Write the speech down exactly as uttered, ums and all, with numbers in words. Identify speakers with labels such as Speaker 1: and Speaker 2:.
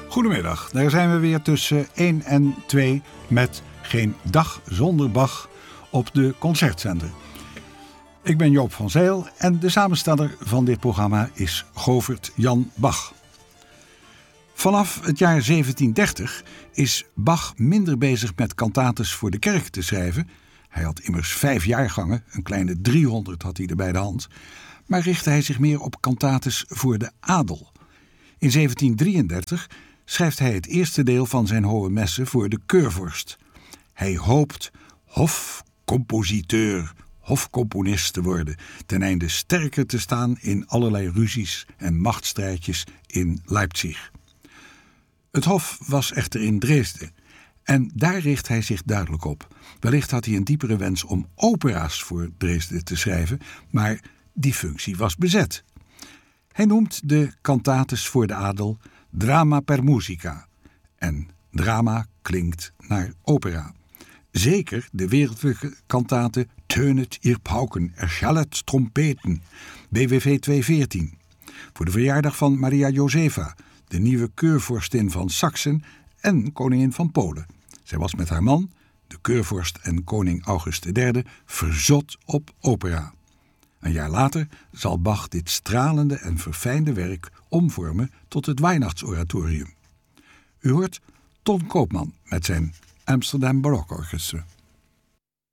Speaker 1: Goedemiddag, daar zijn we weer tussen één en twee met Geen Dag Zonder Bach op de Concertzender. Ik ben Joop van Zijl en de samensteller van dit programma is Govert Jan Bach. Vanaf het jaar zeventien dertig is Bach minder bezig met kantates voor de kerk te schrijven. Hij had immers vijf jaargangen, een kleine driehonderd had hij er bij de hand. Maar richtte hij zich meer op kantates voor de adel. In zeventien drieëndertig schrijft hij het eerste deel van zijn Hohe Messe voor de keurvorst. Hij hoopt hofcompositeur, hofcomponist te worden, ten einde sterker te staan in allerlei ruzies en machtsstrijdjes in Leipzig. Het hof was echter in Dresden en daar richt hij zich duidelijk op. Wellicht had hij een diepere wens om opera's voor Dresden te schrijven, maar die functie was bezet. Hij noemt de kantates voor de adel drama per musica en drama klinkt naar opera. Zeker de wereldlijke kantate Tönet ihr Pauken, erschallet trompeten, B W V tweehonderdveertien. Voor de verjaardag van Maria Josefa, de nieuwe keurvorstin van Saksen en koningin van Polen. Zij was met haar man, de keurvorst en koning August de derde, verzot op opera. Een jaar later zal Bach dit stralende en verfijnde werk omvormen tot het Weihnachtsoratorium. U hoort Ton Koopman met zijn Amsterdam Baroque Orchestra.